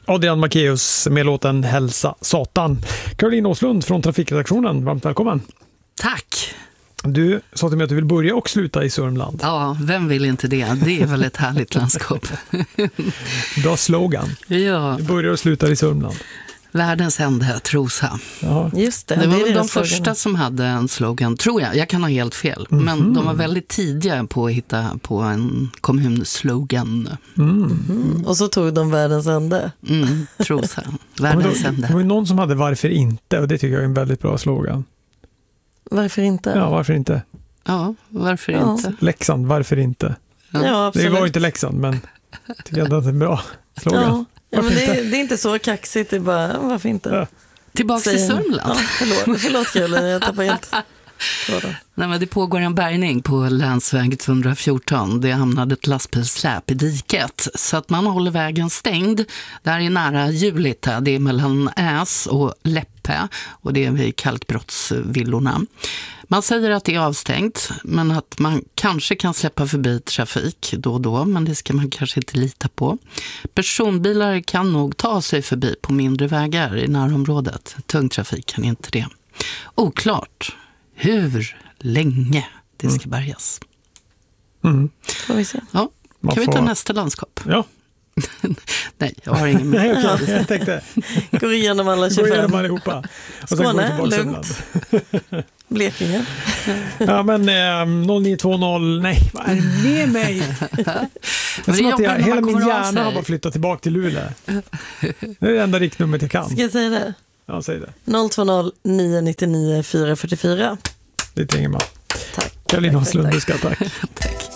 Adrian Macéus med låten Hälsa Satan. Caroline Åslund från Trafikredaktionen, varmt välkommen. Tack. Du sa till mig att du vill börja och sluta i Sörmland. Ja, vem vill inte det? Det är väl ett härligt landskap. Bra slogan. Ja. Du börjar och slutar i Sörmland. Världens ände, Trosa. Jaha. Just det. Det var väl de slogan. första som hade en slogan, tror jag. Jag kan ha helt fel. Men de var väldigt tidiga på att hitta på en kommunslogan. Och så tog de världens ände. Trosa. Världens Det ände. var ju någon som hade varför inte, och det tycker jag är en väldigt bra slogan. Varför inte? Ja, varför inte? Ja, varför Ja. inte? Leksand, varför inte? Ja, Det absolut. var inte Leksand, men jag tycker ändå att det är en bra slogan. Ja, men Varför det är inte så kaxigt, det är bara, varför inte? Ja. Tillbaka till Säger- Sörmland. Ja, förlåt Caroline, jag tappar helt tråden. Nej, men det pågår en bärgning på länsväg 214. Det hamnade ett lastbilssläp i diket så att man håller vägen stängd. Det här är nära Julita, det är mellan Äs och Läppe och det är vid Kalkbrottsvillorna. Man säger att det är avstängt men att man kanske kan släppa förbi trafik då och då, men det ska man kanske inte lita på. Personbilar kan nog ta sig förbi på mindre vägar i närområdet. Tung trafik kan inte det. Oklart hur länge det ska bärgas. Får vi se. Ja, Man kan vi ta får- nästa landskap? Ja, Nej, jag har ingen mer. nej, okej, jag tänkte Går igenom alla gå igenom 25. allihopa. Och sen Skåne, går vi tillbaka till lugnt. Sörmland. Blekinge. Ja, men 0920, nej, vad är det med mig? Det är Men som det att jobbar när hela man min kommer av hjärna har sig. bara flyttat tillbaka till Luleå. Det är det enda riktnumret jag kan. Ska jag säga det? Ja, säg det. 020 999 444. Det ringer man. Tack. Caroline Tack, Åslund, tack. du ska tack. Tack.